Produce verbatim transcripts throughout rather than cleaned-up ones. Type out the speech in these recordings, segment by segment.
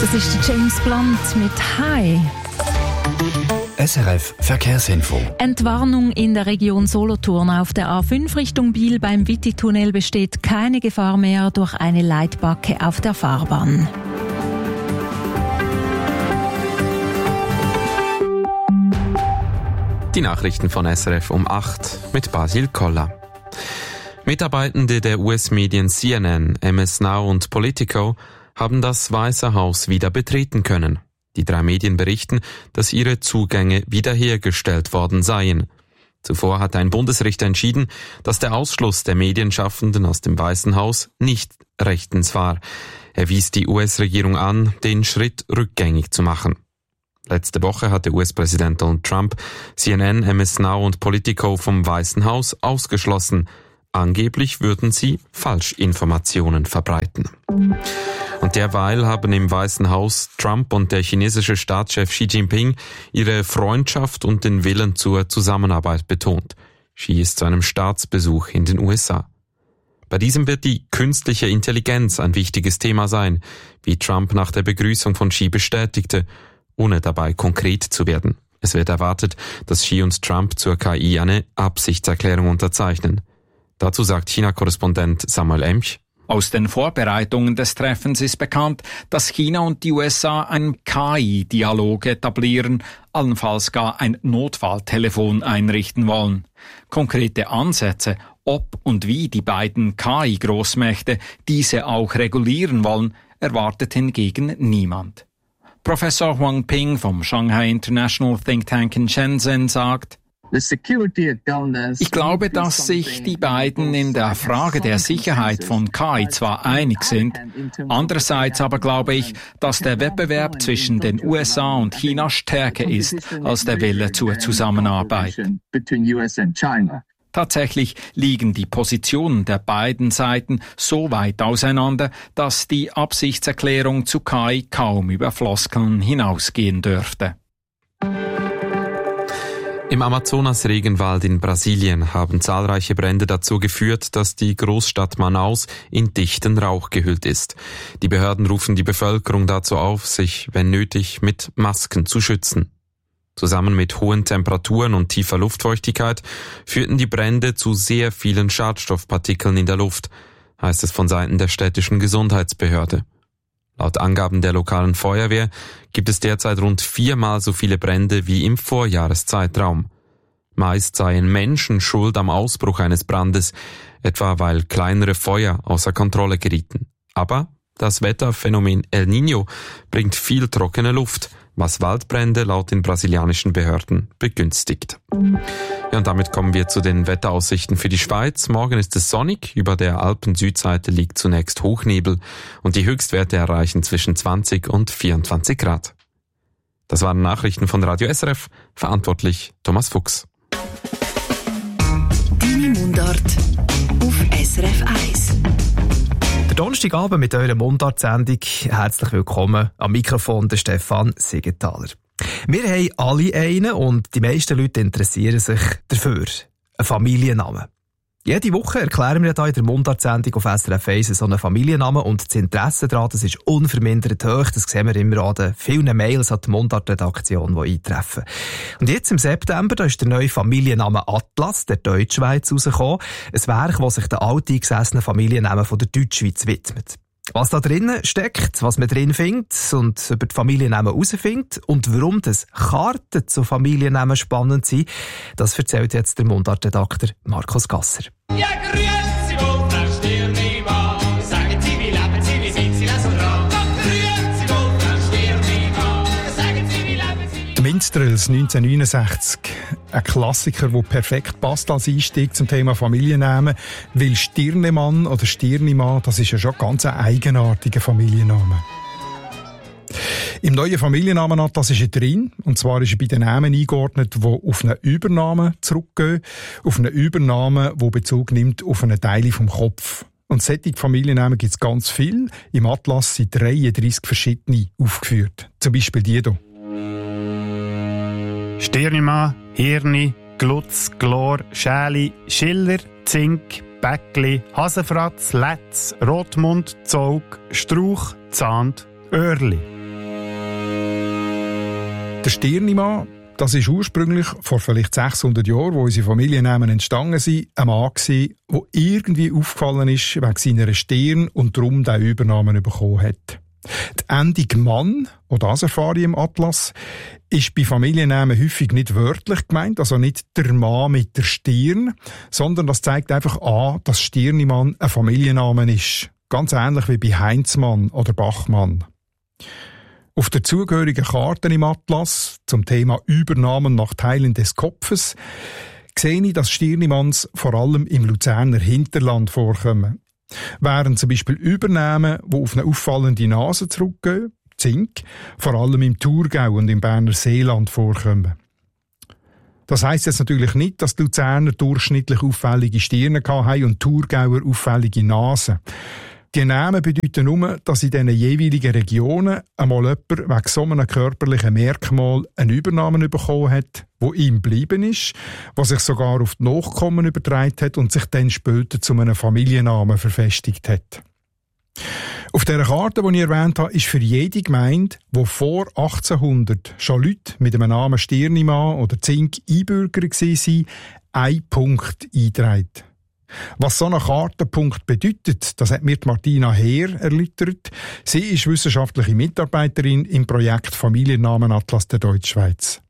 Das ist der James Blunt mit Hi. S R F Verkehrsinfo. Entwarnung in der Region Solothurn. Auf der A fünf Richtung Biel beim Witti-Tunnel besteht keine Gefahr mehr durch eine Leitbacke auf der Fahrbahn. Die Nachrichten von S R F um acht mit Basil Koller. Mitarbeitende der U S-Medien C N N, M S Now und Politico haben das Weiße Haus wieder betreten können. Die drei Medien berichten, dass ihre Zugänge wiederhergestellt worden seien. Zuvor hat ein Bundesrichter entschieden, dass der Ausschluss der Medienschaffenden aus dem Weißen Haus nicht rechtens war. Er wies die U S-Regierung an, den Schritt rückgängig zu machen. Letzte Woche hatte U S-Präsident Donald Trump C N N, M S Now und Politico vom Weißen Haus ausgeschlossen. Angeblich würden sie Falschinformationen verbreiten. Und derweil haben im Weißen Haus Trump und der chinesische Staatschef Xi Jinping ihre Freundschaft und den Willen zur Zusammenarbeit betont. Xi ist zu einem Staatsbesuch in den U S A. Bei diesem wird die künstliche Intelligenz ein wichtiges Thema sein, wie Trump nach der Begrüßung von Xi bestätigte, ohne dabei konkret zu werden. Es wird erwartet, dass Xi und Trump zur K I eine Absichtserklärung unterzeichnen. Dazu sagt China-Korrespondent Samuel Emch: Aus den Vorbereitungen des Treffens ist bekannt, dass China und die U S A einen K I-Dialog etablieren, allenfalls gar ein Notfalltelefon einrichten wollen. Konkrete Ansätze, ob und wie die beiden K I-Großmächte diese auch regulieren wollen, erwartet hingegen niemand. Professor Huang Ping vom Shanghai International Think Tank in Shenzhen sagt: Ich glaube, dass sich die beiden in der Frage der Sicherheit von K I zwar einig sind, andererseits aber glaube ich, dass der Wettbewerb zwischen den U S A und China stärker ist als der Wille zur Zusammenarbeit. Tatsächlich liegen die Positionen der beiden Seiten so weit auseinander, dass die Absichtserklärung zu K I kaum über Floskeln hinausgehen dürfte. Im Amazonas-Regenwald in Brasilien haben zahlreiche Brände dazu geführt, dass die Großstadt Manaus in dichten Rauch gehüllt ist. Die Behörden rufen die Bevölkerung dazu auf, sich, wenn nötig, mit Masken zu schützen. Zusammen mit hohen Temperaturen und tiefer Luftfeuchtigkeit führten die Brände zu sehr vielen Schadstoffpartikeln in der Luft, heißt es von Seiten der städtischen Gesundheitsbehörde. Laut Angaben der lokalen Feuerwehr gibt es derzeit rund viermal so viele Brände wie im Vorjahreszeitraum. Meist seien Menschen schuld am Ausbruch eines Brandes, etwa weil kleinere Feuer außer Kontrolle gerieten. Aber das Wetterphänomen El Niño bringt viel trockene Luft, was Waldbrände laut den brasilianischen Behörden begünstigt. Ja, und damit kommen wir zu den Wetteraussichten für die Schweiz. Morgen ist es sonnig, über der Alpen-Südseite liegt zunächst Hochnebel und die Höchstwerte erreichen zwischen zwanzig und vierundzwanzig Grad. Das waren Nachrichten von Radio S R F, verantwortlich Thomas Fuchs. Deine Mundart auf S R F eins. Der Donnerstagabend mit eurer Mundart-Sendung. Herzlich willkommen am Mikrofon der Stefan Siegenthaler. Wir haben alle einen und die meisten Leute interessieren sich dafür. Ein Familiennamen. Jede Woche erklären wir hier in der Mundart-Sendung auf S R F eins so einen Familiennamen und das Interesse daran, das ist unvermindert hoch. Das sehen wir immer an den vielen Mails an die Mundart-Redaktion, die eintreffen. Und jetzt im September, da ist der neue Familienname Atlas der Deutschschweiz rausgekommen. Ein Werk, das sich den alteingesessenen Familiennamen von der Deutschschweiz widmet. Was da drinnen steckt, was man drin findet und über die Familiennamen herausfindet und warum das Karten zu Familiennamen spannend sind, das erzählt jetzt der Mundart-Redakteur Markus Gasser. Ja, grüezi wohl, Frau Stirnimann. Sagen Sie, wie leben Sie, wie sind Sie da so dran? Grüezi wohl, Frau Stirnimann. Sagen Sie, wie leben Sie... Die Minstrels neunzehnhundertneunundsechzig. Ein Klassiker, der perfekt passt als Einstieg zum Thema Familiennamen, weil Stirnemann oder Stirnimann, das ist ja schon ganz ein eigenartiger Familienname. Im neuen Familiennamenatlas ist er drin, und zwar ist er bei den Namen eingeordnet, die auf eine Übernahme zurückgehen, auf eine Übernahme, die Bezug nimmt auf einen Teil vom Kopf. Und solche Familiennamen gibt es ganz viel. Im Atlas sind dreiunddreissig verschiedene aufgeführt. Zum Beispiel die hier. Stirnimann, Hirni, Glutz, Glor, Schäli, Schiller, Zink, Bäckli, Hasenfratz, Letz, Rotmund, Zog, Strauch, Zahnd, Öhrli. Der Stirnimann, das ist ursprünglich vor vielleicht sechshundert Jahren, wo unsere Familiennamen entstanden sind, ein Mann gewesen, der irgendwie aufgefallen ist wegen seiner Stirn und darum diesen Übernamen bekommen hat. Die Endung Mann, auch das erfahre ich im Atlas, ist bei Familiennamen häufig nicht wörtlich gemeint, also nicht der Mann mit der Stirn, sondern das zeigt einfach an, dass Stirnimann ein Familienname ist. Ganz ähnlich wie bei Heinzmann oder Bachmann. Auf der zugehörigen Karte im Atlas zum Thema Übernahmen nach Teilen des Kopfes sehe ich, dass Stirnimanns vor allem im Luzerner Hinterland vorkommen. Während zum Beispiel Übernahmen, die auf eine auffallende Nase zurückgehen, Zink, vor allem im Thurgau und im Berner Seeland vorkommen. Das heisst jetzt natürlich nicht, dass die Luzerner durchschnittlich auffällige Stirne hatten und die Thurgauer auffällige Nasen. Die Namen bedeuten nur, dass in diesen jeweiligen Regionen einmal jemand wegen so einem körperlichen Merkmal einen Übernamen bekommen hat, der ihm geblieben ist, was sich sogar auf die Nachkommen übertragen hat und sich dann später zu einem Familiennamen verfestigt hat. Auf dieser Karte, die ich erwähnt habe, ist für jede Gemeinde, die vor achtzehnhundert schon Leute mit dem Namen Stirnimann oder Zink Einbürger waren, ein Punkt eingetragen. Was so ein Kartenpunkt bedeutet, das hat mir Martina Heer erläutert. Sie ist wissenschaftliche Mitarbeiterin im Projekt Familiennamenatlas der Deutschschweiz.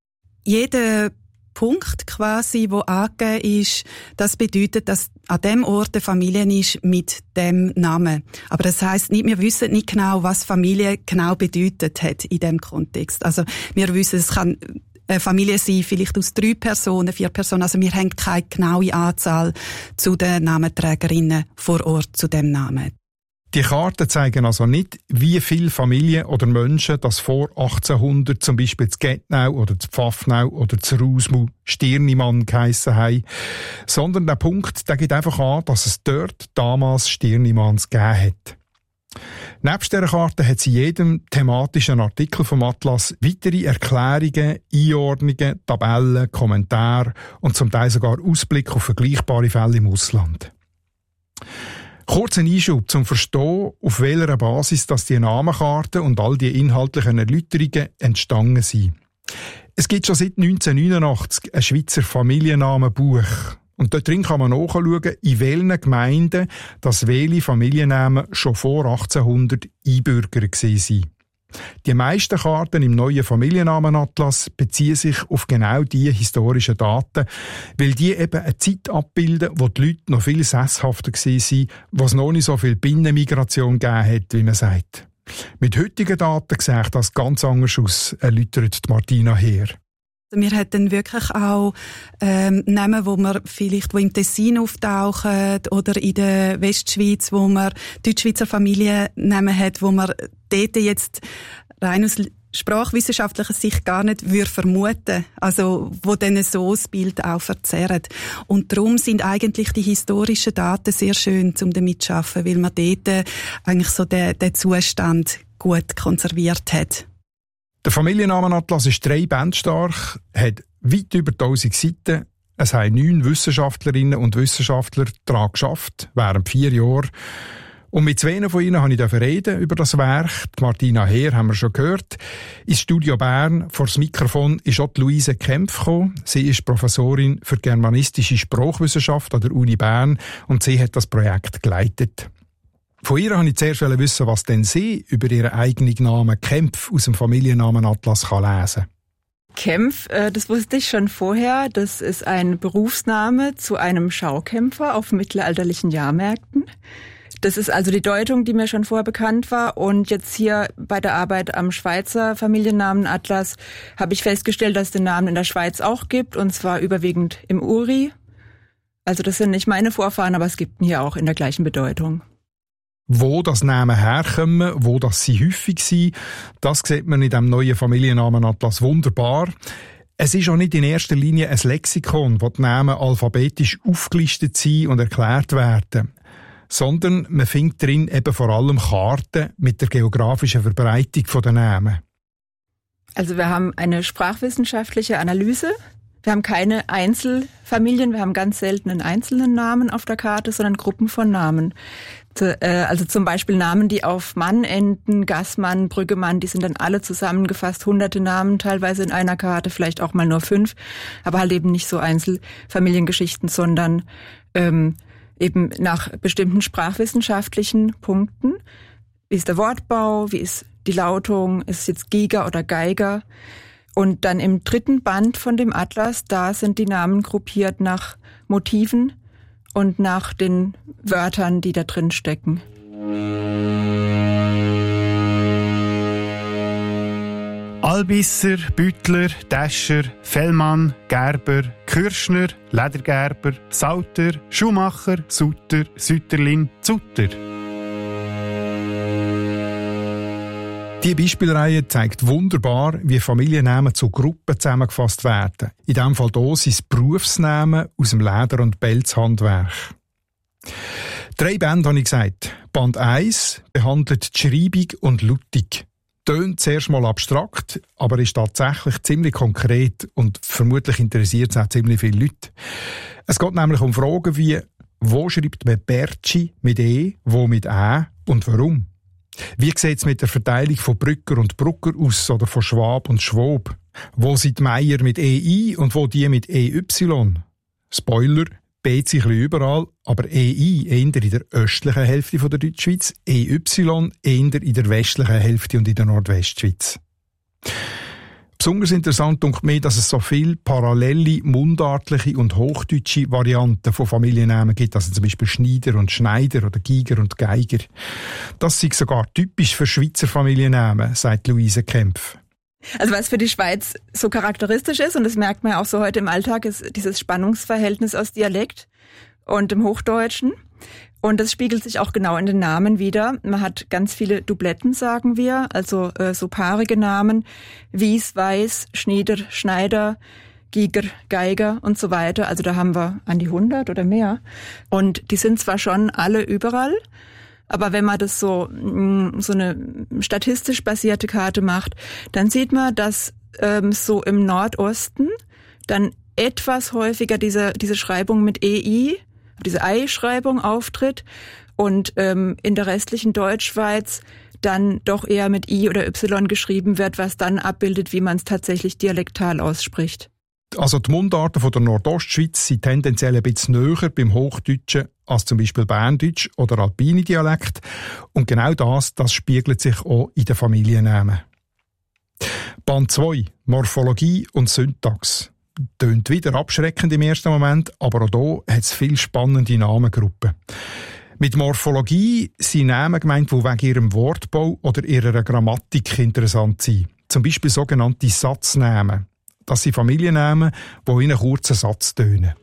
Jeder Punkt quasi, wo angegeben ist, das bedeutet, dass an dem Ort eine Familie ist mit dem Namen. Aber das heisst nicht, wir wissen nicht genau, was Familie genau bedeutet hat in dem Kontext. Also wir wissen, es kann eine Familie sein, vielleicht aus drei Personen, vier Personen. Also wir haben keine genaue Anzahl zu den Namenträgerinnen vor Ort zu dem Namen. Die Karten zeigen also nicht, wie viele Familien oder Menschen das vor achtzehnhundert zum Beispiel zu Gettnau oder zu Pfaffnau oder zu Rausmu Stirnimann geheissen haben, sondern der Punkt, der gibt einfach an, dass es dort damals Stirnimanns gegeben hat. Nebst dieser Karte hat sie in jedem thematischen Artikel vom Atlas weitere Erklärungen, Einordnungen, Tabellen, Kommentare und zum Teil sogar Ausblick auf vergleichbare Fälle im Ausland. Kurz ein Einschub zum Verstehen, auf welcher Basis dass die Namenkarten und all die inhaltlichen Erläuterungen entstanden sind. Es gibt schon seit neunzehnhundertneunundachtzig ein Schweizer Familiennamenbuch. Und dort drin kann man nachschauen, in welchen Gemeinden das welche Familiennamen schon vor achtzehnhundert Einbürger waren. Die meisten Karten im neuen Familiennamenatlas beziehen sich auf genau diese historischen Daten, weil die eben eine Zeit abbilden, wo die Leute noch viel sesshafter waren, wo es noch nicht so viel Binnenmigration gegeben hat, wie man sagt. Mit heutigen Daten sieht das ganz anders aus, erläutert Martina Heer. Wir hätten wirklich auch ähm, Namen, wo wir vielleicht wo im Tessin auftauchen oder in der Westschweiz, wo man Deutschschweizer Familiennamen hat, wo man dort jetzt rein aus sprachwissenschaftlicher Sicht gar nicht würde vermuten, also wo dann so das Bild auch verzerren. Und darum sind eigentlich die historischen Daten sehr schön zum damit zu arbeiten, weil man dort eigentlich so den, den Zustand gut konserviert hat. Der Familiennamenatlas ist drei Bände stark, hat weit über tausend Seiten. Es haben neun Wissenschaftlerinnen und Wissenschaftler daran geschafft, während vier Jahren. Und mit zwei von ihnen habe ich reden über das Werk. Die Martina Heer haben wir schon gehört. Ins Studio Bern vor das Mikrofon ist auch die Luise Kempf gekommen. Sie ist Professorin für germanistische Sprachwissenschaft an der Uni Bern und sie hat das Projekt geleitet. Von ihr wollte ich zuerst wissen, was denn sie über ihren eigenen Namen Kempf aus dem Familiennamenatlas kann lesen. Kempf, äh, das wusste ich schon vorher. Das ist ein Berufsname zu einem Schaukämpfer auf mittelalterlichen Jahrmärkten. Das ist also die Deutung, die mir schon vorher bekannt war. Und jetzt hier bei der Arbeit am Schweizer Familiennamenatlas habe ich festgestellt, dass es den Namen in der Schweiz auch gibt, und zwar überwiegend im Uri. Also das sind nicht meine Vorfahren, aber es gibt ihn hier auch in der gleichen Bedeutung. Wo das Namen herkommen, wo das sie häufig sind, das sieht man in diesem neuen Familiennamenatlas wunderbar. Es ist auch nicht in erster Linie ein Lexikon, wo die Namen alphabetisch aufgelistet sind und erklärt werden, sondern man findet drin eben vor allem Karten mit der geografischen Verbreitung der Namen. Also wir haben eine sprachwissenschaftliche Analyse. Wir haben keine Einzelfamilien, wir haben ganz selten einen einzelnen Namen auf der Karte, sondern Gruppen von Namen. Also zum Beispiel Namen, die auf Mann enden, Gassmann, Brüggemann, die sind dann alle zusammengefasst, hunderte Namen, teilweise in einer Karte, vielleicht auch mal nur fünf, aber halt eben nicht so Einzelfamiliengeschichten, sondern ähm, eben nach bestimmten sprachwissenschaftlichen Punkten. Wie ist der Wortbau, wie ist die Lautung, ist es jetzt Giger oder Geiger? Und dann im dritten Band von dem Atlas, da sind die Namen gruppiert nach Motiven und nach den Wörtern, die da drin stecken. Albisser, Büttler, Täscher, Fellmann, Gerber, Kürschner, Ledergerber, Sauter, Schuhmacher, Sutter, Sütterlin, Zutter. Die Beispielreihe zeigt wunderbar, wie Familiennamen zu Gruppen zusammengefasst werden. In diesem Fall hier sind es Berufsnamen aus dem Leder- und Pelzhandwerk. Drei Bände habe ich gesagt. Band eins behandelt die Schreibung und Lautung. Tönt zuerst mal abstrakt, aber ist tatsächlich ziemlich konkret und vermutlich interessiert es auch ziemlich viele Leute. Es geht nämlich um Fragen wie, wo schreibt man Bertschi mit E, wo mit Ä und warum? Wie sieht es mit der Verteilung von Brücker und Brucker aus oder von Schwab und Schwob? Wo sind die Meier mit E I und wo die mit E Y? Spoiler, B sich überall, aber E I eher in der östlichen Hälfte der Deutschschweiz, E Y eher in der westlichen Hälfte und in der Nordwestschweiz. Besonders interessant denkt mir, dass es so viele parallele, mundartliche und hochdeutsche Varianten von Familiennamen gibt, also zum Beispiel Schneider und Schneider oder Giger und Geiger. Das ist sogar typisch für Schweizer Familiennamen, sagt Luise Kempf. Also was für die Schweiz so charakteristisch ist, und das merkt man ja auch so heute im Alltag, ist dieses Spannungsverhältnis aus Dialekt und dem Hochdeutschen. Und das spiegelt sich auch genau in den Namen wider. Man hat ganz viele Dubletten, sagen wir, also äh, so paarige Namen, Wies, Weiß, Schnieder, Schneider, Giger, Geiger und so weiter. Also da haben wir an die hundert oder mehr. Und die sind zwar schon alle überall, aber wenn man das so so eine statistisch basierte Karte macht, dann sieht man, dass ähm, so im Nordosten dann etwas häufiger diese diese Schreibung mit E I, diese Ei-Schreibung auftritt und ähm, in der restlichen Deutschschweiz dann doch eher mit I oder Y geschrieben wird, was dann abbildet, wie man es tatsächlich dialektal ausspricht. Also die Mundarten von der Nordostschweiz sind tendenziell ein bisschen näher beim Hochdeutschen als zum Beispiel Berndeutsch oder alpine Dialekt. Und genau das, das spiegelt sich auch in den Familiennamen. Band zwei, Morphologie und Syntax. Tönt wieder abschreckend im ersten Moment, aber auch hier hat es viele spannende Namengruppen. Mit Morphologie sind Namen gemeint, die wegen ihrem Wortbau oder ihrer Grammatik interessant sind. Zum Beispiel sogenannte Satznamen. Das sind Familiennamen, die in einem kurzen Satz tönen.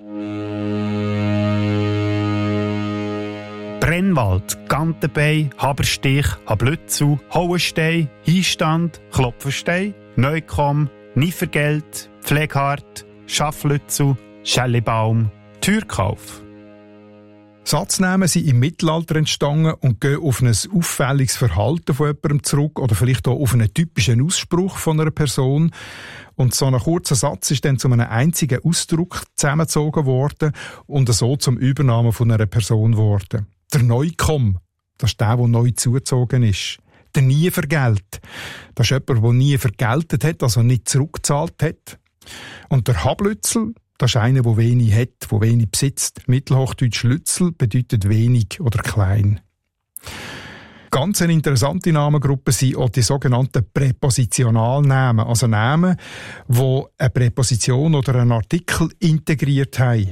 Brennwald, Gantenbein, Haberstich, Hablützu, Hauenstein, Hinstand, Klopfenstein, Neukomm, Niefergeld, Pfleghart, Schafflützu, Schellibaum, Türkauf. Satznamen sind im Mittelalter entstanden und gehen auf ein auffälliges Verhalten von jemandem zurück oder vielleicht auch auf einen typischen Ausspruch von einer Person. Und so ein kurzer Satz ist dann zu einem einzigen Ausdruck zusammengezogen worden und so zum Übernamen von einer Person geworden. Der Neukomm, das ist der, der neu zugezogen ist. Der Nievergelt, das ist jemand, der nie vergeltet hat, also nicht zurückgezahlt hat. Und der Hablützel, das ist einer, der wenig hat, der wenig besitzt. Mittelhochdeutsch Lützel bedeutet wenig oder klein. Ganz eine interessante Namengruppe sind auch die sogenannten Präpositionalnamen, also Namen, die eine Präposition oder einen Artikel integriert haben.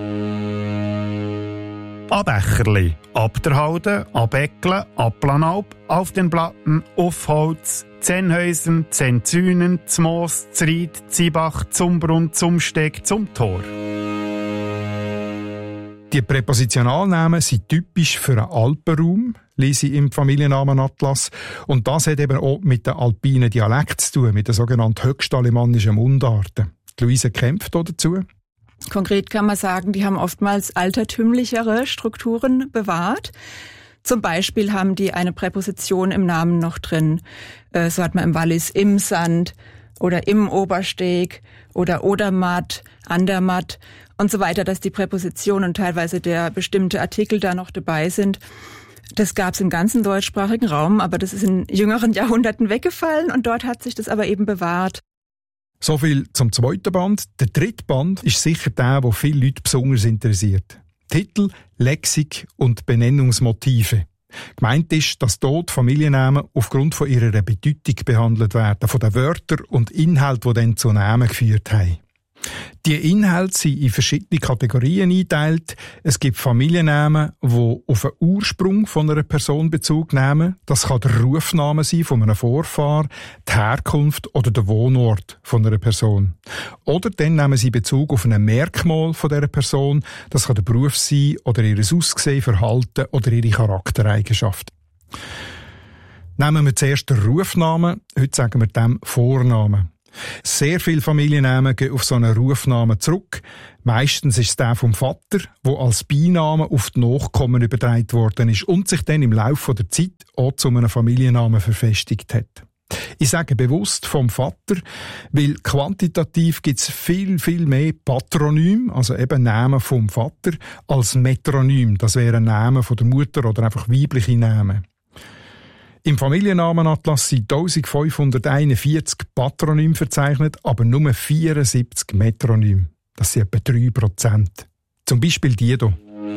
Abecherli, Abderhalden, Abeckle, Applanalp, auf den Platten, auf Holz, Zennhäusen, Zenzünen, Zmoos, Zried, Ziebach, Zumbrunn, Zumsteg, zum Tor. Die Präpositionalnamen sind typisch für einen Alpenraum, lese ich im Familiennamenatlas. Und das hat eben auch mit den alpinen Dialekten zu tun, mit den sogenannten höchstalemannischen Mundarten. Luise Kempf dazu. Konkret kann man sagen, die haben oftmals altertümlichere Strukturen bewahrt. Zum Beispiel haben die eine Präposition im Namen noch drin. So hat man im Wallis im Sand oder im Obersteg oder Odermatt, Andermatt und so weiter, dass die Präpositionen und teilweise der bestimmte Artikel da noch dabei sind. Das gab es im ganzen deutschsprachigen Raum, aber das ist in jüngeren Jahrhunderten weggefallen und dort hat sich das aber eben bewahrt. So viel zum zweiten Band. Der dritte Band ist sicher der, der viele Leute besonders interessiert. Titel, Lexik und Benennungsmotive. Gemeint ist, dass dort Familiennamen aufgrund von ihrer Bedeutung behandelt werden, von den Wörtern und Inhalten, die dann zu Namen geführt haben. Die Inhalte sind in verschiedene Kategorien eingeteilt. Es gibt Familiennamen, die auf den Ursprung von einer Person Bezug nehmen. Das kann der Rufname sein von einem Vorfahr, die Herkunft oder der Wohnort von einer Person. Oder dann nehmen sie Bezug auf ein Merkmal von dieser Person. Das kann der Beruf sein oder ihr Aussehen, Verhalten oder ihre Charaktereigenschaften. Nehmen wir zuerst den Rufnamen. Heute sagen wir dem Vornamen. Sehr viele Familiennamen gehen auf so einen Rufnamen zurück. Meistens ist es der vom Vater, der als Beiname auf die Nachkommen übertragen worden ist und sich dann im Laufe der Zeit auch zu einem Familiennamen verfestigt hat. Ich sage bewusst vom Vater, weil quantitativ gibt es viel, viel mehr Patronym, also eben Namen vom Vater, als Metronym. Das wären Namen von der Mutter oder einfach weibliche Namen. Im Familiennamenatlas sind eintausendfünfhunderteinundvierzig Patronyme verzeichnet, aber nur vierundsiebzig Metronyme. Das sind etwa drei Prozent. Zum Beispiel die hier.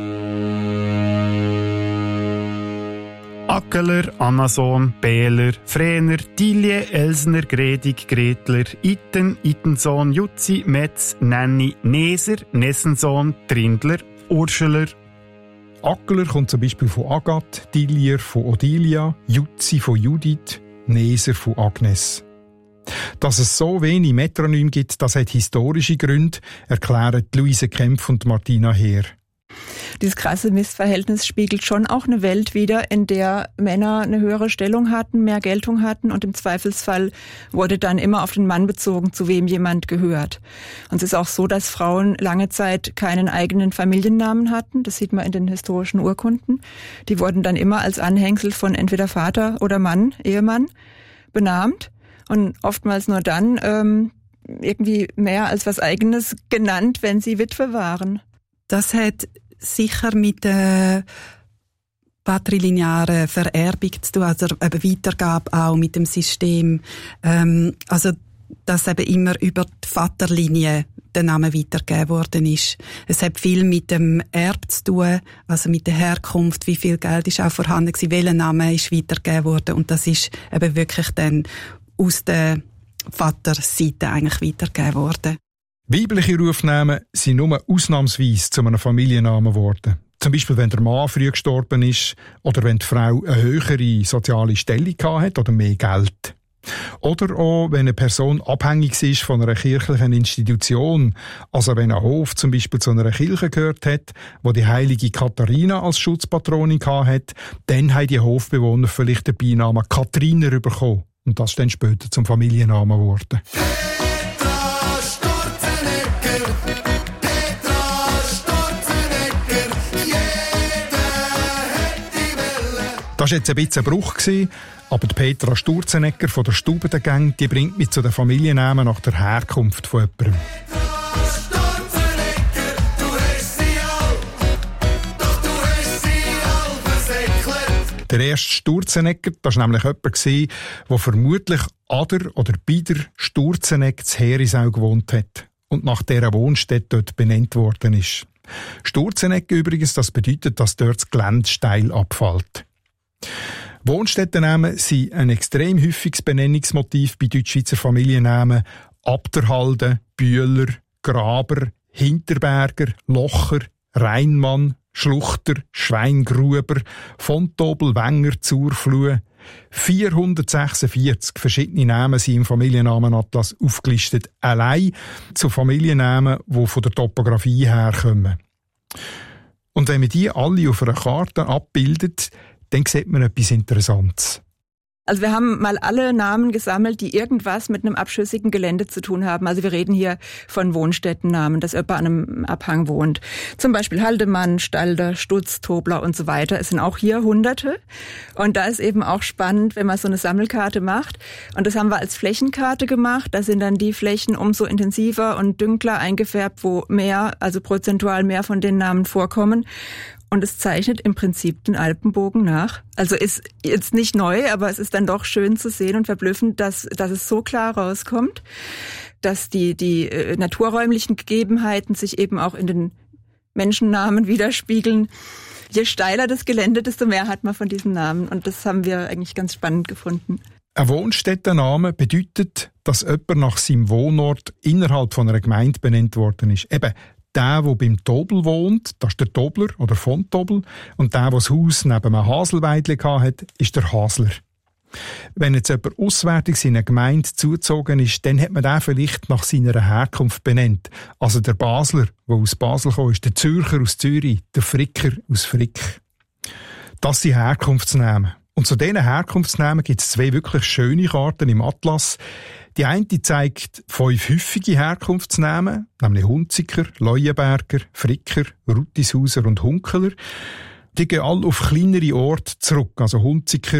Ackeler, Anason, Behler, Frener, Tilje, Elsner, Gredig, Gretler, Itten, Ittensohn, Jutzi, Metz, Nenni, Neser, Nessensohn, Trindler, Urscheler. Ackler kommt zum Beispiel von Agathe, Tillier von Odilia, Jutzi von Judith, Neser von Agnes. Dass es so wenig Metronyme gibt, das hat historische Gründe, erklären Luise Kempf und Martina Heer. Dieses krasse Missverhältnis spiegelt schon auch eine Welt wider, in der Männer eine höhere Stellung hatten, mehr Geltung hatten und im Zweifelsfall wurde dann immer auf den Mann bezogen, zu wem jemand gehört. Und es ist auch so, dass Frauen lange Zeit keinen eigenen Familiennamen hatten. Das sieht man in den historischen Urkunden. Die wurden dann immer als Anhängsel von entweder Vater oder Mann, Ehemann, benannt und oftmals nur dann ähm, irgendwie mehr als was Eigenes genannt, wenn sie Witwe waren. Das hat sicher mit der patrilinearen Vererbung zu tun, also eben Weitergabe auch mit dem System. Ähm, also, dass eben immer über die Vaterlinie der Name weitergegeben worden ist. Es hat viel mit dem Erb zu tun, also mit der Herkunft, wie viel Geld ist auch vorhanden gewesen, welcher Name ist weitergegeben worden und das ist eben wirklich dann aus der Vaterseite eigentlich weitergegeben worden. Weibliche Rufnamen sind nur ausnahmsweise zu einem Familiennamen geworden. Zum Beispiel, wenn der Mann früh gestorben ist oder wenn die Frau eine höhere soziale Stellung hat oder mehr Geld. Oder auch, wenn eine Person abhängig ist von einer kirchlichen Institution, also wenn ein Hof zum Beispiel zu einer Kirche gehört hat, wo die heilige Katharina als Schutzpatronin hat, dann haben die Hofbewohner vielleicht den Beinamen Kathriner bekommen. Und das ist dann später zum Familiennamen geworden. Das war jetzt ein bisschen ein Bruch, aber die Petra Sturzenegger von der Stubengang, die bringt mich zu den Familiennamen nach der Herkunft von jemandem. Der erste Sturzenegger, das war nämlich jemand, der vermutlich an der oder bei der Sturzenegg zu Herisau gewohnt hat und nach dieser Wohnstätte dort benannt worden ist. Sturzenegg übrigens, das bedeutet, dass dort das Gelände steil abfällt. Wohnstättennamen sind ein extrem häufiges Benennungsmotiv bei Deutschschweizer Familiennamen. Abderhalden, Bühler, Graber, Hinterberger, Locher, Rheinmann, Schluchter, Schweingruber, Fontobel, Wenger, Zurflue. vierhundertsechsundvierzig verschiedene Namen sind im Familiennamenatlas aufgelistet, allein zu Familiennamen, die von der Topografie herkommen. Und wenn man die alle auf einer Karte abbildet, dann sieht man etwas Interessantes. Also wir haben mal alle Namen gesammelt, die irgendwas mit einem abschüssigen Gelände zu tun haben. Also wir reden hier von Wohnstättennamen, dass jemand an einem Abhang wohnt. Zum Beispiel Haldemann, Stalder, Stutz, Tobler und so weiter. Es sind auch hier Hunderte. Und da ist eben auch spannend, wenn man so eine Sammelkarte macht. Und das haben wir als Flächenkarte gemacht. Da sind dann die Flächen umso intensiver und dünkler eingefärbt, wo mehr, also prozentual mehr von den Namen vorkommen. Und es zeichnet im Prinzip den Alpenbogen nach. Also ist jetzt nicht neu, aber es ist dann doch schön zu sehen und verblüffend, dass, dass es so klar rauskommt, dass die, die äh, naturräumlichen Gegebenheiten sich eben auch in den Menschennamen widerspiegeln. Je steiler das Gelände, desto mehr hat man von diesen Namen. Und das haben wir eigentlich ganz spannend gefunden. Ein Wohnstättenname bedeutet, dass jemand nach seinem Wohnort innerhalb von einer Gemeinde benannt worden ist. Eben, der, der beim Tobel wohnt, das ist der Tobler oder von Tobel. Und der, der das Haus neben einem Haselweidli hatte, ist der Hasler. Wenn jetzt jemand auswärtig in eine Gemeinde zugezogen ist, dann hat man den vielleicht nach seiner Herkunft benannt. Also der Basler, der aus Basel kam, ist der Zürcher aus Zürich, der Fricker aus Frick. Das sind Herkunftsnamen. Und zu diesen Herkunftsnamen gibt es zwei wirklich schöne Karten im Atlas. Die eine zeigt fünf häufige Herkunftsnamen, nämlich Hunziker, Leuenberger, Fricker, Ruttishauser und Hunkeler. Die gehen alle auf kleinere Orte zurück. Also Hunziker